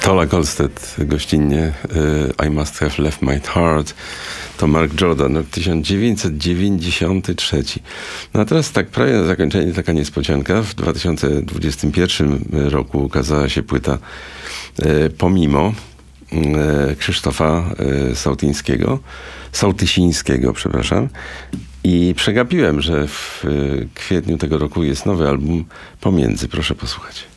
Tola Kolstedt gościnnie I Must Have Left My Heart. To Mark Jordan, rok 1993. No a teraz tak prawie na zakończenie taka niespodzianka. W 2021 roku ukazała się płyta Pomimo Krzysztofa Sołtysińskiego, przepraszam. I przegapiłem, że w kwietniu tego roku jest nowy album Pomiędzy. Proszę posłuchać.